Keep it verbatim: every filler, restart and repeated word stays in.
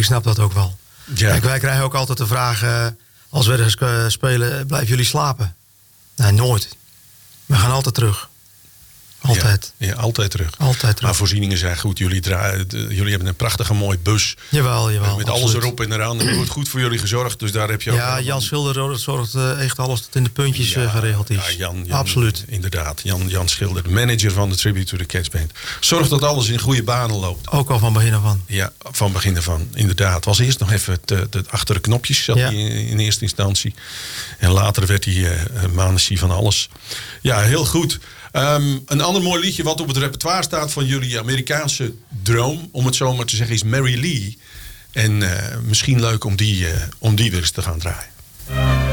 ik snap dat ook wel. Ja. Kijk, wij krijgen ook altijd de vraag, uh, als we ergens uh, spelen, blijven jullie slapen? Nee, nooit. We gaan altijd terug. Altijd. Ja, ja, altijd terug. Altijd terug. Maar voorzieningen zijn goed. Jullie, draaien, de, jullie hebben een prachtige mooie bus. Jawel, jawel. Met absoluut. alles erop en eraan. Er wordt goed voor jullie gezorgd. Dus daar heb je ook... Ja, Jan Schilder zorgt uh, echt alles tot in de puntjes ja, uh, geregeld is. Ja, Jan, Jan, absoluut. Inderdaad. Jan, Jan Schilder, de manager van de Tribute to the Cats Band. Zorgt dat alles in goede banen loopt. Ook al van begin af aan. Ja, van begin af aan. Inderdaad. Was eerst nog even het, het achter de knopjes. Zat ja. hij in, in eerste instantie. En later werd hij uh, manager van alles. Ja, heel goed. Um, een ander mooi liedje wat op het repertoire staat van jullie Amerikaanse droom, om het zo maar te zeggen, is Mary Lee. En uh, misschien leuk om die, uh, om die weer eens te gaan draaien.